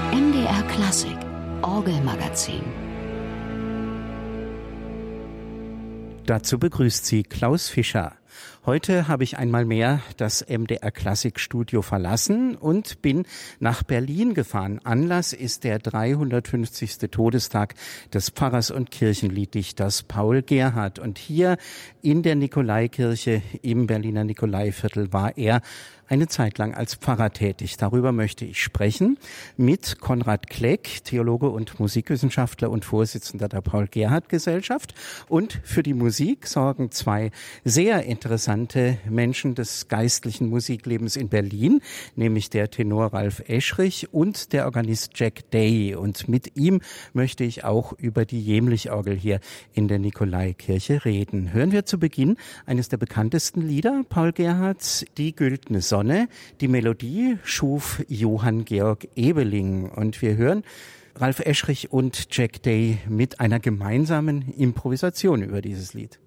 MDR Klassik, Orgelmagazin. Dazu begrüßt Sie Klaus Fischer. Heute habe ich einmal mehr das MDR Klassikstudio verlassen und bin nach Berlin gefahren. Anlass ist der 350. Todestag des Pfarrers und Kirchenlieddichters Paul Gerhardt. Und hier in der Nikolaikirche im Berliner Nikolaiviertel war er eine Zeit lang als Pfarrer tätig. Darüber möchte ich sprechen mit Konrad Kleck, Theologe und Musikwissenschaftler und Vorsitzender der Paul-Gerhardt-Gesellschaft. Und für die Musik sorgen zwei sehr interessante Menschen des geistlichen Musiklebens in Berlin, nämlich der Tenor Ralf Eschrich und der Organist Jack Day. Und mit ihm möchte ich auch über die Jämlich-Orgel hier in der Nikolaikirche reden. Hören wir zu Beginn eines der bekanntesten Lieder Paul Gerhardts, Die güldene Sonne. Die Melodie schuf Johann Georg Ebeling und wir hören Ralf Eschrich und Jack Day mit einer gemeinsamen Improvisation über dieses Lied.